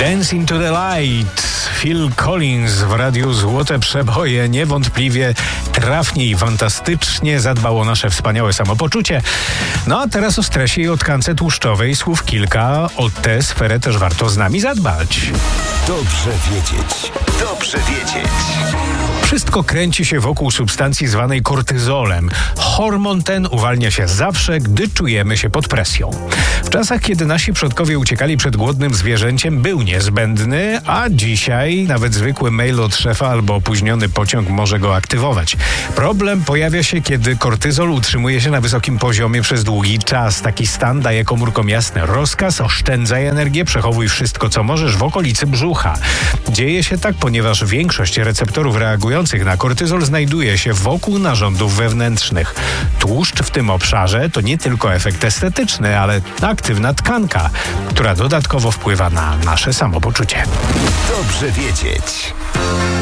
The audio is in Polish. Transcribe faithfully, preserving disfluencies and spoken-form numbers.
Dance into the Light. Phil Collins w radiu Złote Przeboje niewątpliwie trafnie i fantastycznie zadbał o nasze wspaniałe samopoczucie. No a teraz o stresie i o tkance tłuszczowej słów kilka. O tę sferę też warto z nami zadbać. Dobrze wiedzieć. Dobrze wiedzieć. Wszystko kręci się wokół substancji zwanej kortyzolem. Hormon ten uwalnia się zawsze, gdy czujemy się pod presją. W czasach, kiedy nasi przodkowie uciekali przed głodnym zwierzęciem, był niezbędny, a dzisiaj nawet zwykły mail od szefa albo opóźniony pociąg może go aktywować. Problem pojawia się, kiedy kortyzol utrzymuje się na wysokim poziomie przez długi czas. Taki stan daje komórkom jasny rozkaz: oszczędzaj energię, przechowuj wszystko, co możesz w okolicy brzucha. Dzieje się tak, ponieważ większość receptorów reagujących na kortyzol znajduje się wokół narządów wewnętrznych. Tłuszcz w tym obszarze to nie tylko efekt estetyczny, ale aktywna tkanka, która dodatkowo wpływa na nasze samopoczucie. Dobrze wiedzieć.